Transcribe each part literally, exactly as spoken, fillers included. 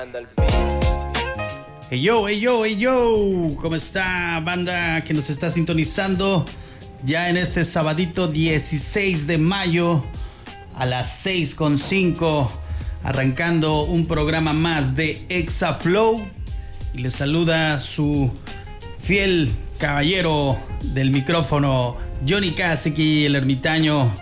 Hey yo, hey yo, hey yo, ¿cómo está banda que nos está sintonizando ya en este sabadito dieciséis de mayo a las seis con cinco, arrancando un programa más de Exaflow, y les saluda su fiel caballero del micrófono, Johnny Kaseki, el ermitaño.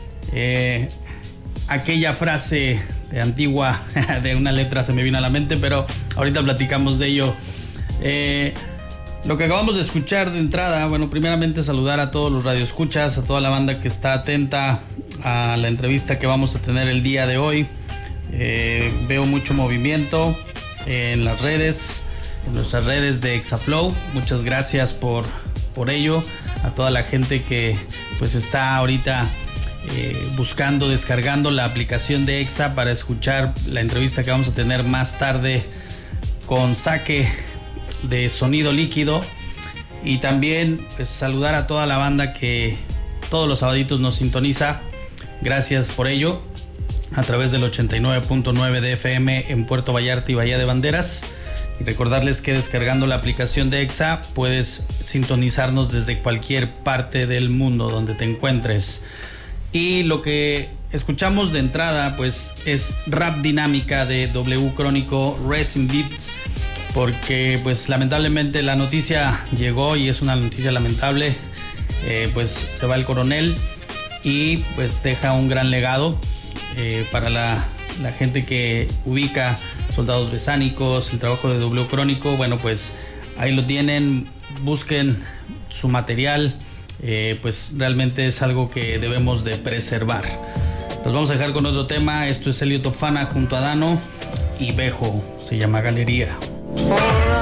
Eh, aquella frase de antigua de una letra se me vino a la mente, pero ahorita platicamos de ello. Eh, lo que acabamos de escuchar de entrada, bueno, primeramente saludar a todos los radioescuchas, a toda la banda que está atenta a la entrevista que vamos a tener el día de hoy. Eh, veo mucho movimiento en las redes, en nuestras redes de Exaflow. Muchas gracias por, por ello. A toda la gente que pues está ahorita eh, buscando, descargando la aplicación de Exa para escuchar la entrevista que vamos a tener más tarde con Saque de Sonido Líquido. Y también pues saludar a toda la banda que todos los sabaditos nos sintoniza. Gracias por ello, a través del ochenta y nueve punto nueve de F M en Puerto Vallarta y Bahía de Banderas. Y recordarles que descargando la aplicación de Exa puedes sintonizarnos desde cualquier parte del mundo donde te encuentres. Y lo que escuchamos de entrada pues es Rap Dinámica de W Crónico, Resin Beats, porque pues lamentablemente la noticia llegó y es una noticia lamentable. Eh, pues se va el coronel y pues deja un gran legado eh, para la, la gente que ubica Soldados Besánicos, el trabajo de W Crónico. Bueno, pues ahí lo tienen, busquen su material, eh, pues realmente es algo que debemos de preservar. Los vamos a dejar con otro tema. Esto es Elio Tofana junto a Dano y Bejo, se llama Galería.